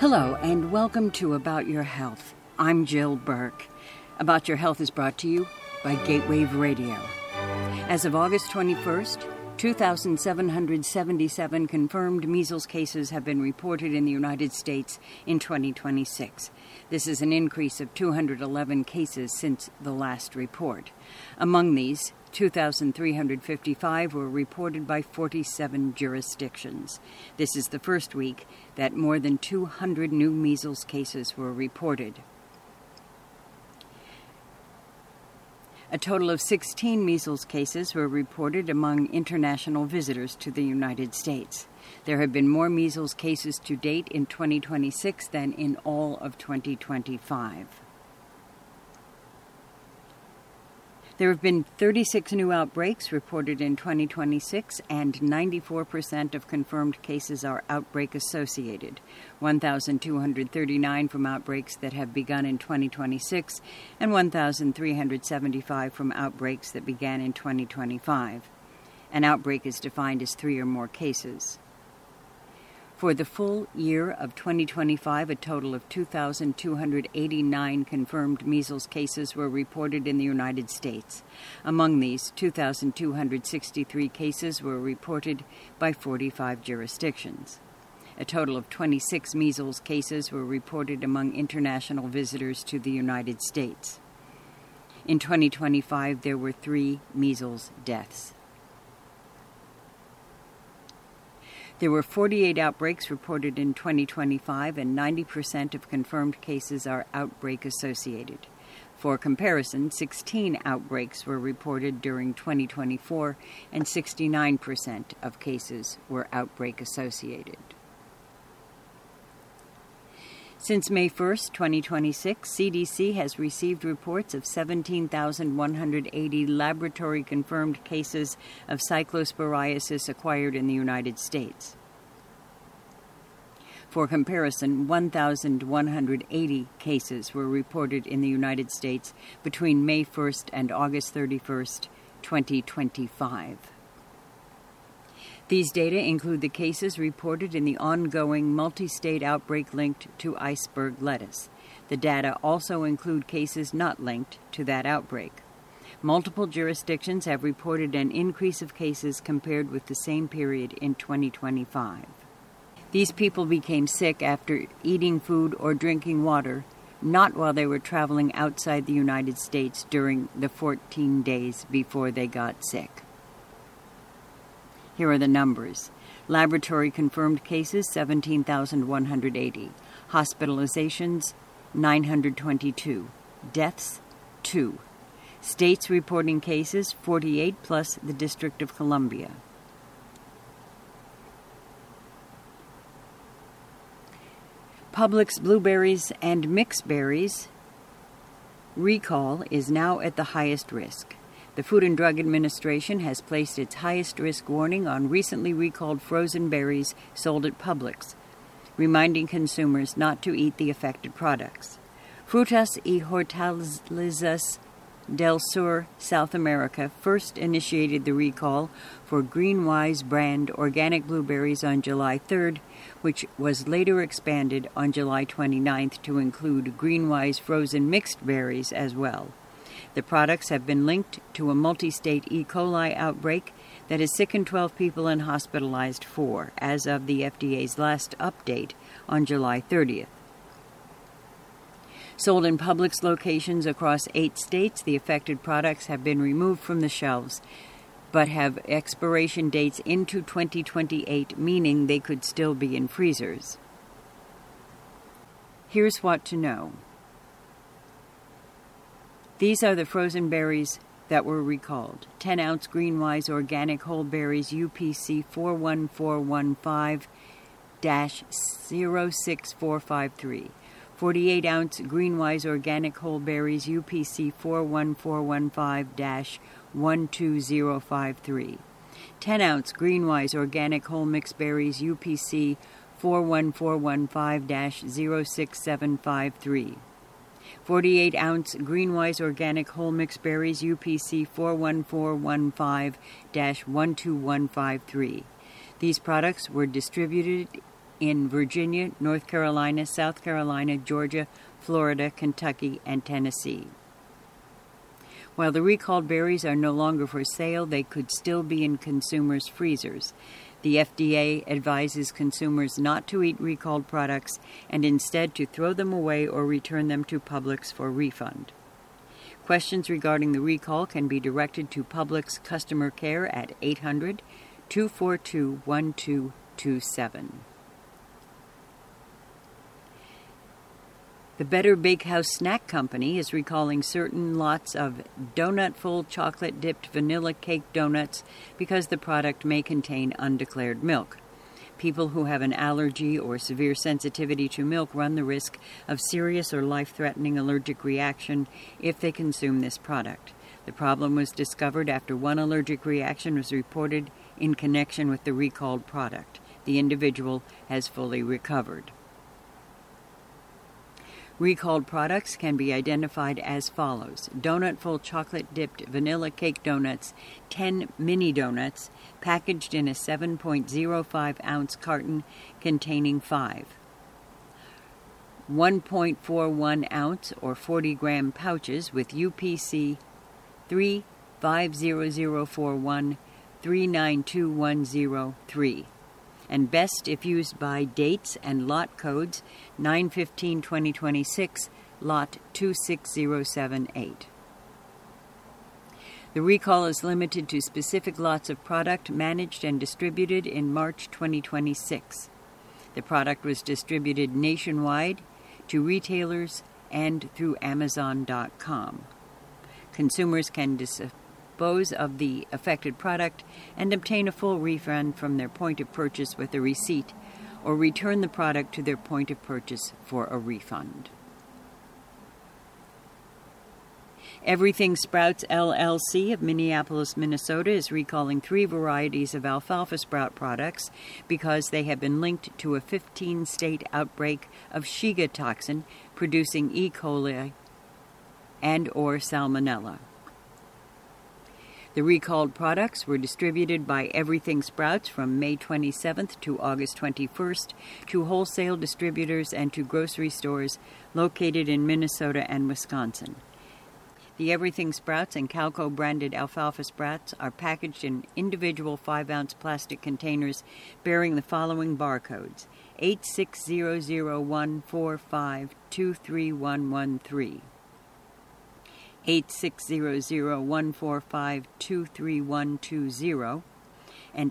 Hello, and welcome to About Your Health. I'm Jill Burke. About Your Health is brought to you by Gatewave Radio. As of August 21st, 2,777 confirmed measles cases have been reported in the United States in 2026. This is an increase of 211 cases since the last report. Among these, 2,355 were reported by 47 jurisdictions. This is the first week that more than 200 new measles cases were reported. A total of 16 measles cases were reported among international visitors to the United States. There have been more measles cases to date in 2026 than in all of 2025. There have been 36 new outbreaks reported in 2026, and 94% of confirmed cases are outbreak-associated, 1,239 from outbreaks that have begun in 2026, and 1,375 from outbreaks that began in 2025. An outbreak is defined as 3 or more cases. For the full year of 2025, a total of 2,289 confirmed measles cases were reported in the United States. Among these, 2,263 cases were reported by 45 jurisdictions. A total of 26 measles cases were reported among international visitors to the United States. In 2025, there were 3 measles deaths. There were 48 outbreaks reported in 2025, and 90% of confirmed cases are outbreak-associated. For comparison, 16 outbreaks were reported during 2024, and 69% of cases were outbreak-associated. Since May 1, 2026, CDC has received reports of 17,180 laboratory-confirmed cases of cyclosporiasis acquired in the United States. For comparison, 1,180 cases were reported in the United States between May 1st and August 31st, 2025. These data include the cases reported in the ongoing multi-state outbreak linked to iceberg lettuce. The data also include cases not linked to that outbreak. Multiple jurisdictions have reported an increase of cases compared with the same period in 2025. These people became sick after eating food or drinking water, not while they were traveling outside the United States during the 14 days before they got sick. Here are the numbers. Laboratory-confirmed cases, 17,180. Hospitalizations, 922. Deaths, 2. States reporting cases, 48 plus the District of Columbia. Publix blueberries and mixed berries recall is now at the highest risk. The Food and Drug Administration has placed its highest risk warning on recently recalled frozen berries sold at Publix, reminding consumers not to eat the affected products. Frutas y Hortalizas del Sur, South America, first initiated the recall for Greenwise brand organic blueberries on July 3rd, which was later expanded on July 29th to include Greenwise frozen mixed berries as well. The products have been linked to a multi-state E. coli outbreak that has sickened 12 people and hospitalized 4, as of the FDA's last update on July 30th. Sold in Publix locations across 8 states, the affected products have been removed from the shelves, but have expiration dates into 2028, meaning they could still be in freezers. Here's what to know. These are the frozen berries that were recalled. 10-ounce Greenwise organic whole berries UPC 41415-06453. 48-ounce Greenwise organic whole berries UPC 41415-12053. 10-ounce Greenwise organic whole mixed berries UPC 41415-06753. 48-ounce Greenwise organic whole mixed berries UPC 41415-12153. These products were distributed in Virginia, North Carolina, South Carolina, Georgia, Florida, Kentucky, and Tennessee. While the recalled berries are no longer for sale, they could still be in consumers' freezers. The FDA advises consumers not to eat recalled products and instead to throw them away or return them to Publix for refund. Questions regarding the recall can be directed to Publix customer care at 800-242-1227. The Better Bakehouse Snack Company is recalling certain lots of donut-full chocolate-dipped vanilla cake donuts because the product may contain undeclared milk. People who have an allergy or severe sensitivity to milk run the risk of serious or life-threatening allergic reaction if they consume this product. The problem was discovered after one allergic reaction was reported in connection with the recalled product. The individual has fully recovered. Recalled products can be identified as follows: donut-full chocolate-dipped vanilla cake donuts, 10 mini donuts, packaged in a 7.05-ounce carton containing 5. 1.41-ounce or 40-gram pouches with UPC 35004139210 3, and best if used by dates and lot codes 9/15/2026, lot 26078. The recall is limited to specific lots of product managed and distributed in March 2026. The product was distributed nationwide to retailers and through Amazon.com. Consumers can dispose of the affected product and obtain a full refund from their point of purchase with a receipt, or return the product to their point of purchase for a refund. Everything Sprouts LLC of Minneapolis, Minnesota is recalling 3 varieties of alfalfa sprout products because they have been linked to a 15-state outbreak of Shiga toxin producing E. coli and or salmonella. The recalled products were distributed by Everything Sprouts from May 27th to August 21st to wholesale distributors and to grocery stores located in Minnesota and Wisconsin. The Everything Sprouts and Calco branded alfalfa sprouts are packaged in individual 5-ounce plastic containers bearing the following barcodes: 8600145231113. 8600145232120 and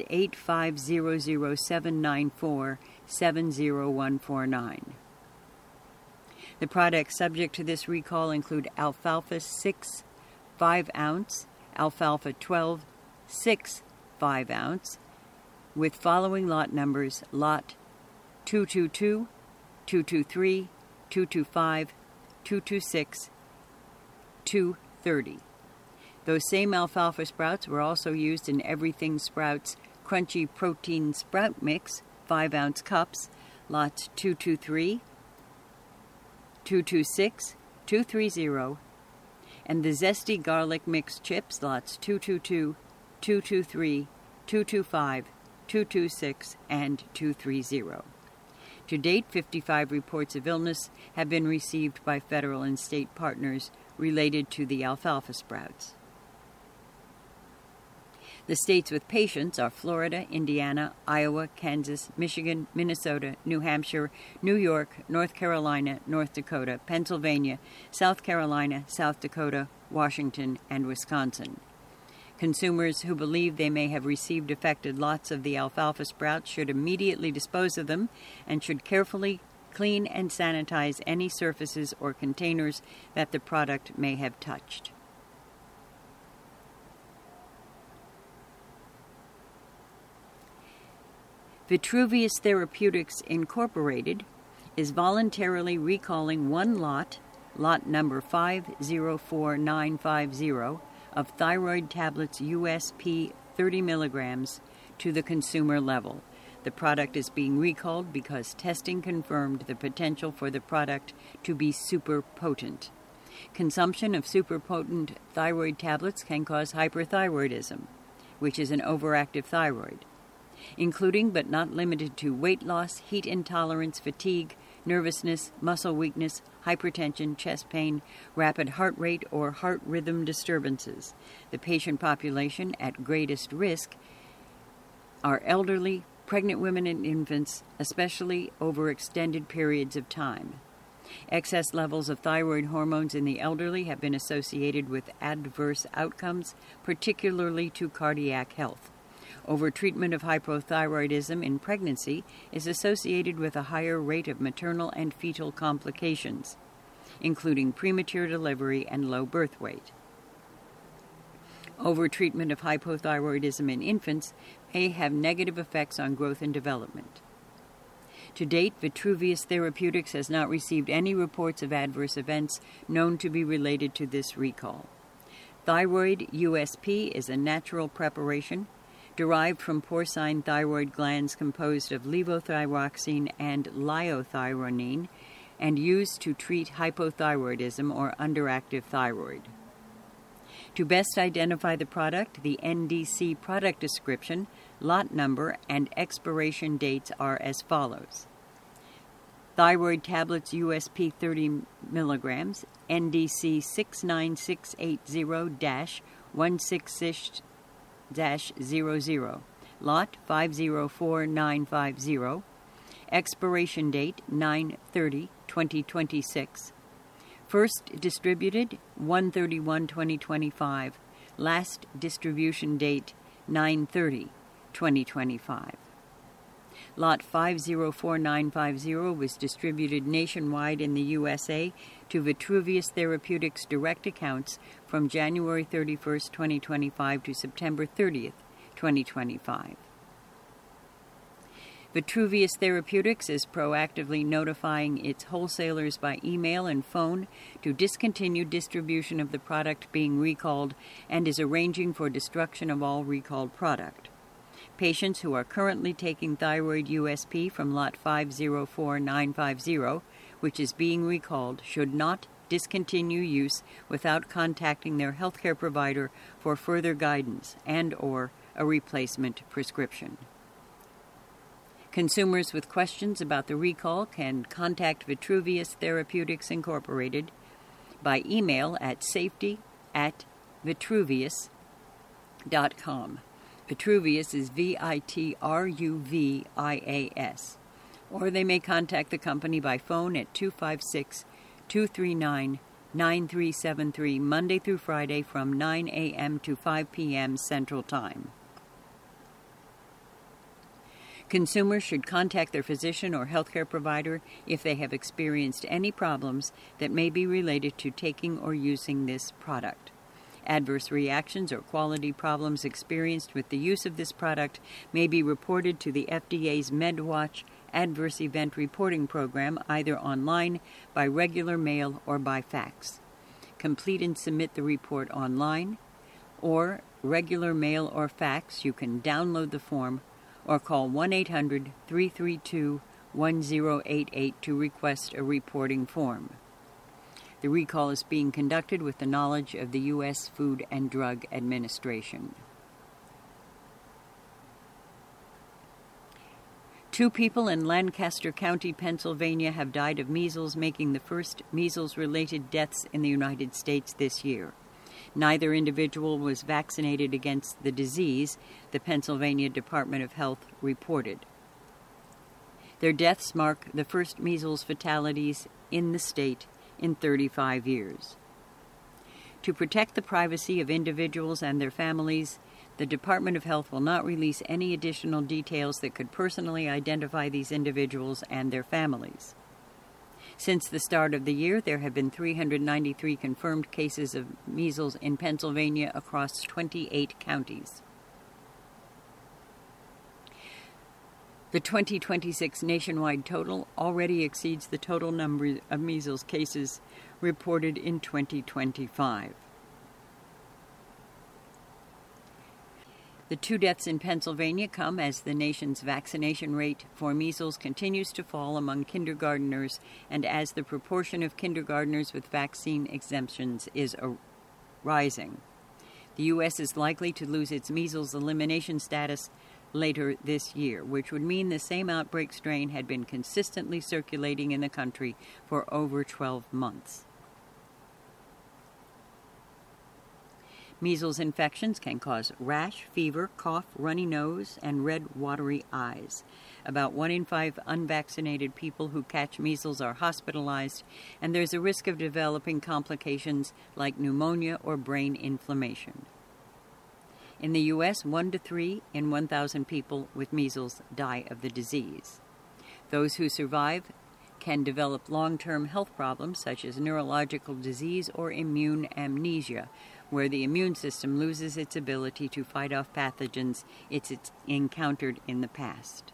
85007947049. The products subject to this recall include Alfalfa 6 5-ounce, Alfalfa 12 6 5-ounce, with following lot numbers: lot 222, 223, 225, 226, 230. Those same alfalfa sprouts were also used in Everything Sprouts Crunchy Protein Sprout Mix 5-ounce cups, lots 223, 226, 230, and the Zesty Garlic Mix Chips, lots 222, 223, 225, 226, and 230. To date, 55 reports of illness have been received by federal and state partners related to the alfalfa sprouts. The states with patients are Florida, Indiana, Iowa, Kansas, Michigan, Minnesota, New Hampshire, New York, North Carolina, North Dakota, Pennsylvania, South Carolina, South Dakota, Washington, and Wisconsin. Consumers who believe they may have received affected lots of the alfalfa sprouts should immediately dispose of them and should carefully clean and sanitize any surfaces or containers that the product may have touched. Vitruvius Therapeutics Incorporated is voluntarily recalling one lot number 504950, of thyroid tablets USP 30 milligrams to the consumer level. The product is being recalled because testing confirmed the potential for the product to be super potent. Consumption of super potent thyroid tablets can cause hyperthyroidism, which is an overactive thyroid. including but not limited to weight loss, heat intolerance, fatigue, nervousness, muscle weakness, hypertension, chest pain, rapid heart rate, or heart rhythm disturbances. The patient population at greatest risk are elderly, pregnant women and infants, especially over extended periods of time. Excess levels of thyroid hormones in the elderly have been associated with adverse outcomes, particularly to cardiac health. Overtreatment of hypothyroidism in pregnancy is associated with a higher rate of maternal and fetal complications, including premature delivery and low birth weight. Overtreatment of hypothyroidism in infants may have negative effects on growth and development. To date, Vitruvius Therapeutics has not received any reports of adverse events known to be related to this recall. Thyroid USP is a natural preparation derived from porcine thyroid glands composed of levothyroxine and liothyronine and used to treat hypothyroidism or underactive thyroid. To best identify the product, the NDC product description, lot number, and expiration dates are as follows. Thyroid tablets USP 30 milligrams, NDC 69680-166-00, lot 504950, expiration date 9/30/2026. First distributed 1/31/2025. Last distribution date 9/30/2025. Lot 504950 was distributed nationwide in the USA to Vitruvius Therapeutics direct accounts from January 31st, 2025 to September 30th, 2025. Vitruvius Therapeutics is proactively notifying its wholesalers by email and phone to discontinue distribution of the product being recalled and is arranging for destruction of all recalled product. Patients who are currently taking thyroid USP from lot 504950, which is being recalled, should not discontinue use without contacting their healthcare provider for further guidance and/or a replacement prescription. Consumers with questions about the recall can contact Vitruvius Therapeutics Incorporated by email at safety@vitruvius.com. Vitruvius is Vitruvias, or they may contact the company by phone at 256-239-9373 Monday through Friday from 9 a.m. to 5 p.m. Central Time. Consumers should contact their physician or healthcare provider if they have experienced any problems that may be related to taking or using this product. Adverse reactions or quality problems experienced with the use of this product may be reported to the FDA's MedWatch Adverse Event Reporting Program either online, by regular mail, or by fax. Complete and submit the report online, or regular mail or fax. You can download the form or call 1-800-332-1088 to request a reporting form. The recall is being conducted with the knowledge of the U.S. Food and Drug Administration. 2 people in Lancaster County, Pennsylvania have died of measles, making the first measles-related deaths in the United States this year. Neither individual was vaccinated against the disease, the Pennsylvania Department of Health reported. Their deaths mark the first measles fatalities in the state in 35 years. To protect the privacy of individuals and their families, the Department of Health will not release any additional details that could personally identify these individuals and their families. Since the start of the year, there have been 393 confirmed cases of measles in Pennsylvania across 28 counties. The 2026 nationwide total already exceeds the total number of measles cases reported in 2025. The 2 deaths in Pennsylvania come as the nation's vaccination rate for measles continues to fall among kindergarteners and as the proportion of kindergarteners with vaccine exemptions is rising. The U.S. is likely to lose its measles elimination status later this year, which would mean the same outbreak strain had been consistently circulating in the country for over 12 months. Measles infections can cause rash, fever, cough, runny nose, and red, watery eyes. About 1 in 5 unvaccinated people who catch measles are hospitalized, and there's a risk of developing complications like pneumonia or brain inflammation. In the U.S., 1 to 3 in 1,000 people with measles die of the disease. Those who survive can develop long-term health problems such as neurological disease or immune amnesia, where the immune system loses its ability to fight off pathogens it's encountered in the past.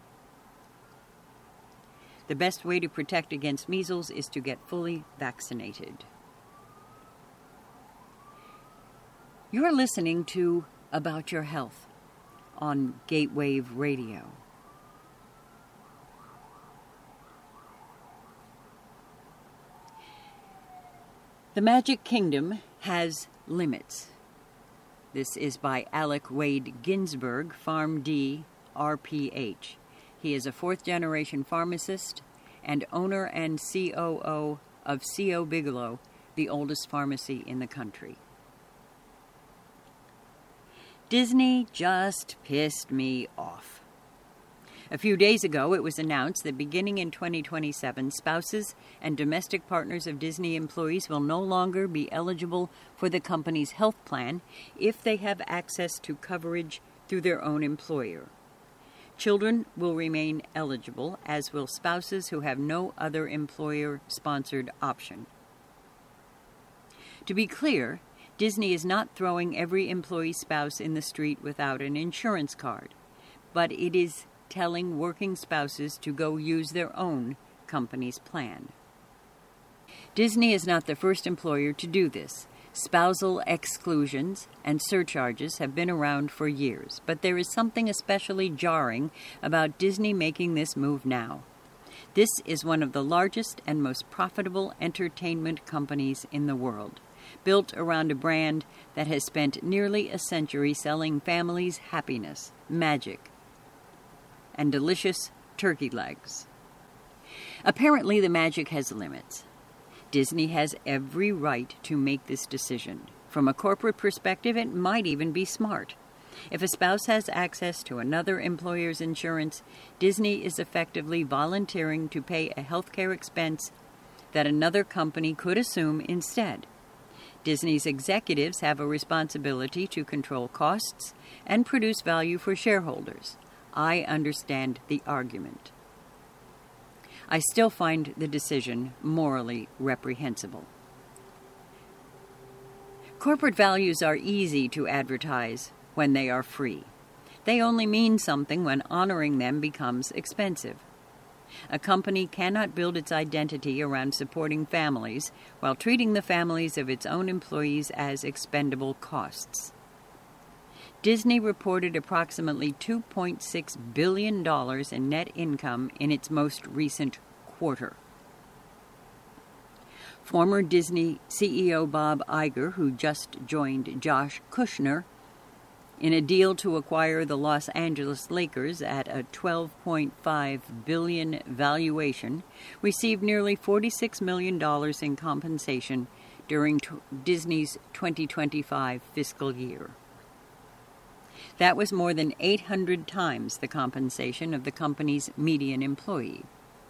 The best way to protect against measles is to get fully vaccinated. You're listening to About Your Health on Gatewave Radio. The Magic Kingdom has limits. This is by Alec Wade Ginsburg, PharmD, RPH. He is a fourth-generation pharmacist and owner and COO of C.O. Bigelow, the oldest pharmacy in the country. Disney just pissed me off. A few days ago, it was announced that beginning in 2027, spouses and domestic partners of Disney employees will no longer be eligible for the company's health plan if they have access to coverage through their own employer. Children will remain eligible, as will spouses who have no other employer-sponsored option. To be clear, Disney is not throwing every employee's spouse in the street without an insurance card, but it is telling working spouses to go use their own company's plan. Disney is not the first employer to do this. Spousal exclusions and surcharges have been around for years, but there is something especially jarring about Disney making this move now. This is one of the largest and most profitable entertainment companies in the world, built around a brand that has spent nearly a century selling families happiness, magic, and delicious turkey legs. Apparently, the magic has limits. Disney has every right to make this decision. From a corporate perspective, it might even be smart. If a spouse has access to another employer's insurance, Disney is effectively volunteering to pay a healthcare expense that another company could assume instead. Disney's executives have a responsibility to control costs and produce value for shareholders. I understand the argument. I still find the decision morally reprehensible. Corporate values are easy to advertise when they are free. They only mean something when honoring them becomes expensive. A company cannot build its identity around supporting families while treating the families of its own employees as expendable costs. Disney reported approximately $2.6 billion in net income in its most recent quarter. Former Disney CEO Bob Iger, who just joined Josh Kushner in a deal to acquire the Los Angeles Lakers at a $12.5 billion valuation, received nearly $46 million in compensation during Disney's 2025 fiscal year. That was more than 800 times the compensation of the company's median employee.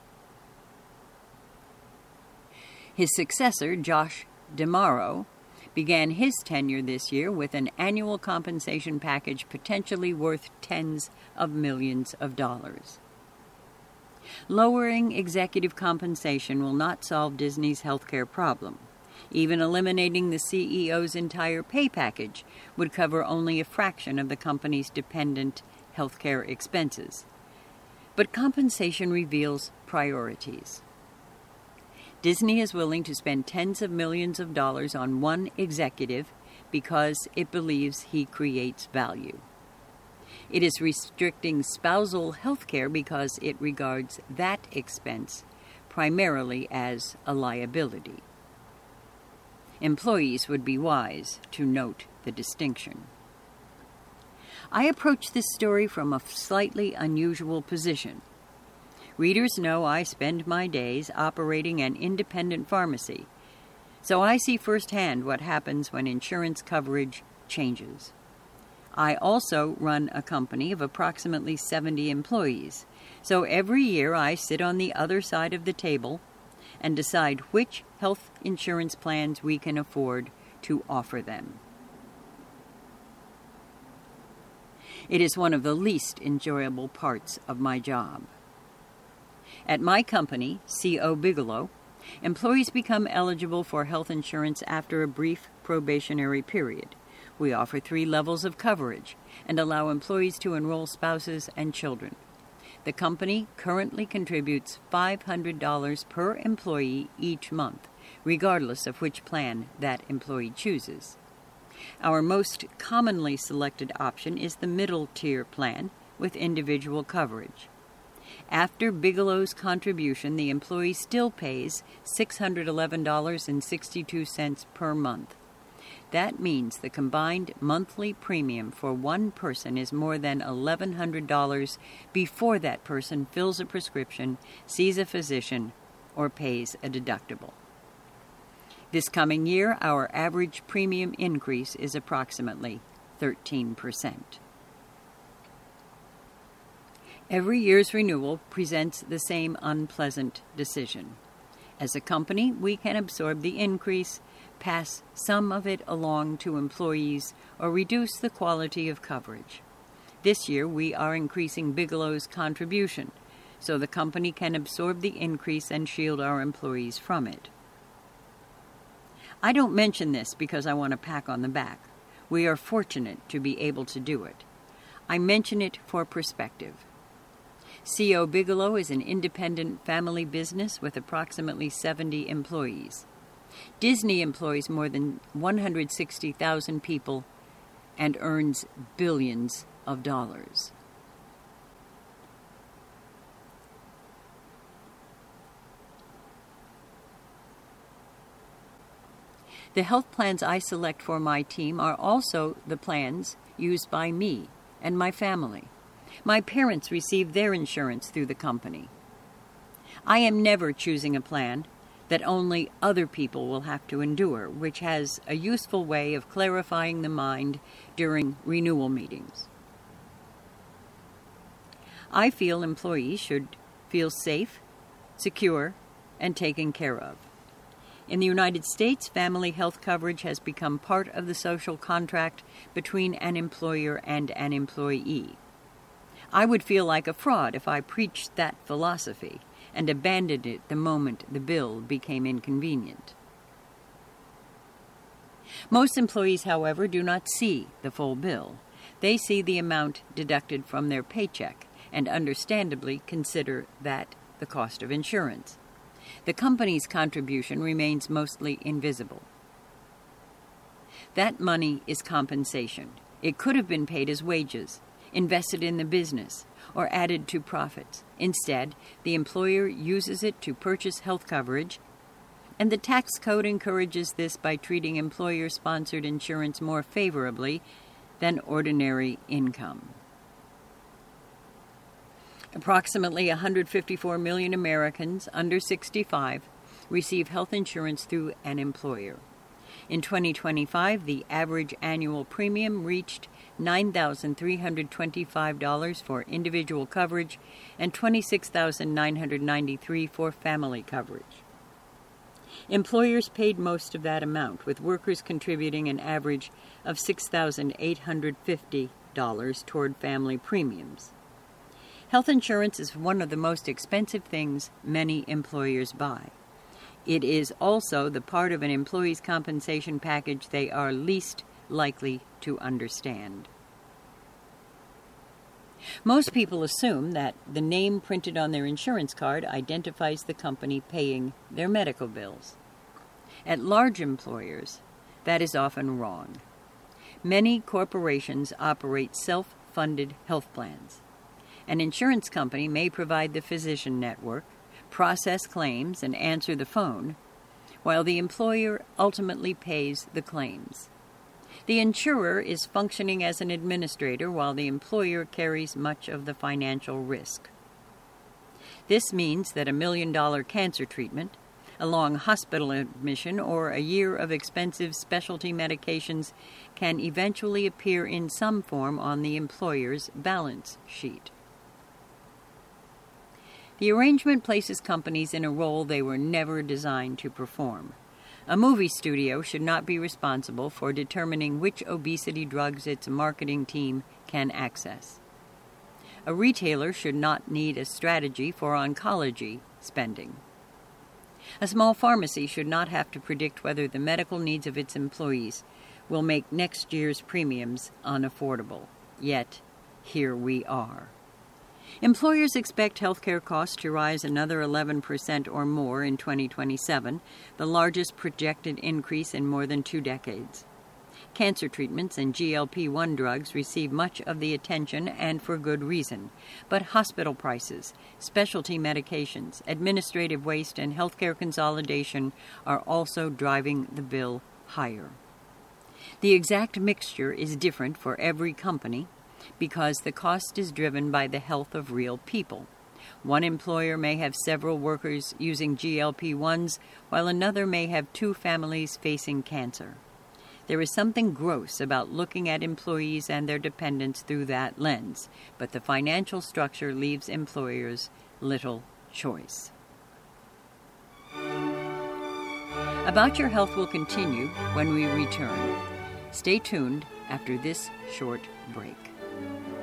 His successor, Josh D'Amaro, began his tenure this year with an annual compensation package potentially worth tens of millions of dollars. Lowering executive compensation will not solve Disney's healthcare problem. Even eliminating the CEO's entire pay package would cover only a fraction of the company's dependent healthcare expenses. But compensation reveals priorities. Disney is willing to spend tens of millions of dollars on one executive because it believes he creates value. It is restricting spousal health care because it regards that expense primarily as a liability. Employees would be wise to note the distinction. I approach this story from a slightly unusual position. Readers know I spend my days operating an independent pharmacy, so I see firsthand what happens when insurance coverage changes. I also run a company of approximately 70 employees, so every year I sit on the other side of the table and decide which health insurance plans we can afford to offer them. It is one of the least enjoyable parts of my job. At my company, C.O. Bigelow, employees become eligible for health insurance after a brief probationary period. We offer 3 levels of coverage and allow employees to enroll spouses and children. The company currently contributes $500 per employee each month, regardless of which plan that employee chooses. Our most commonly selected option is the middle tier plan with individual coverage. After Bigelow's contribution, the employee still pays $611.62 per month. That means the combined monthly premium for one person is more than $1,100 before that person fills a prescription, sees a physician, or pays a deductible. This coming year, our average premium increase is approximately 13%. Every year's renewal presents the same unpleasant decision. As a company, we can absorb the increase, pass some of it along to employees, or reduce the quality of coverage. This year, we are increasing Bigelow's contribution, so the company can absorb the increase and shield our employees from it. I don't mention this because I want to pat on the back. We are fortunate to be able to do it. I mention it for perspective. C.O. Bigelow is an independent family business with approximately 70 employees. Disney employs more than 160,000 people and earns billions of dollars. The health plans I select for my team are also the plans used by me and my family. My parents receive their insurance through the company. I am never choosing a plan that only other people will have to endure, which has a useful way of clarifying the mind during renewal meetings. I feel employees should feel safe, secure, and taken care of. In the United States, family health coverage has become part of the social contract between an employer and an employee. I would feel like a fraud if I preached that philosophy and abandoned it the moment the bill became inconvenient. Most employees, however, do not see the full bill. They see the amount deducted from their paycheck and understandably consider that the cost of insurance. The company's contribution remains mostly invisible. That money is compensation. It could have been paid as wages, invested in the business, or added to profits. Instead, the employer uses it to purchase health coverage, and the tax code encourages this by treating employer-sponsored insurance more favorably than ordinary income. Approximately 154 million Americans under 65 receive health insurance through an employer. In 2025, the average annual premium reached $9,325 for individual coverage and $26,993 for family coverage. Employers paid most of that amount, with workers contributing an average of $6,850 toward family premiums. Health insurance is one of the most expensive things many employers buy. It is also the part of an employee's compensation package they are least likely to understand. Most people assume that the name printed on their insurance card identifies the company paying their medical bills. At large employers, that is often wrong. Many corporations operate self-funded health plans. An insurance company may provide the physician network, process claims, and answer the phone, while the employer ultimately pays the claims. The insurer is functioning as an administrator while the employer carries much of the financial risk. This means that $1 million cancer treatment, a long hospital admission, or a year of expensive specialty medications can eventually appear in some form on the employer's balance sheet. The arrangement places companies in a role they were never designed to perform. A movie studio should not be responsible for determining which obesity drugs its marketing team can access. A retailer should not need a strategy for oncology spending. A small pharmacy should not have to predict whether the medical needs of its employees will make next year's premiums unaffordable. Yet, here we are. Employers expect healthcare costs to rise another 11% or more in 2027, the largest projected increase in more than 2 decades. Cancer treatments and GLP-1 drugs receive much of the attention, and for good reason. But hospital prices, specialty medications, administrative waste, and healthcare consolidation are also driving the bill higher. The exact mixture is different for every company because the cost is driven by the health of real people. One employer may have several workers using GLP-1s, while another may have 2 families facing cancer. There is something gross about looking at employees and their dependents through that lens, but the financial structure leaves employers little choice. About Your Health will continue when we return. Stay tuned after this short break.